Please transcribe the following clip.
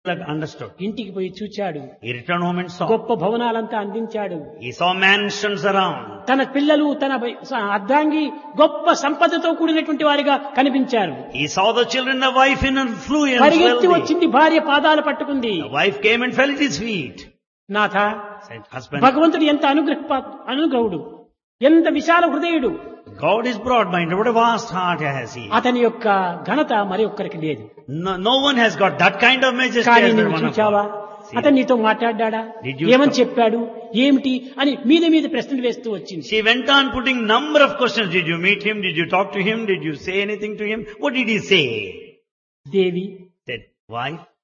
understood. ఇంటికి పోయి చూచాడు. He returned home and saw. గొప్ప భవనాలంతా అందించాడు. He saw mansions around. తన పిల్లలు తన అర్ధాంగి గొప్ప సంపదతో కూడినటువంటి వారిగా కనిపించారు. He saw the children, the wife in affluence. పరిగెత్తి wealthy. వచ్చింది, భార్య పాదాలు పట్టుకుంది. The wife came and fell at his feet. Nath, Said, husband, భగవంతుడు ఎంత అనుగ్రహుడు, ఎంత విశాల హృదయుడు. God is broad-minded. What a vast heart has he. అతని యొక్క ఘనత మరి ఒక్కరికి లేదు. No one has got that kind of majesty కానీ as the నువ్వు one of చూచావా, God. See, అతను నీతో మాట్లాడ్డా, Did you ఏమని talk? చెప్పాడు, ఏమిటి అని మీద ప్రశ్నలు వేస్తూ వచ్చింది. She went on putting number of questions. Did you meet him? Did you talk to him? Did you say anything to him? What did he say? Devi, Said, wife,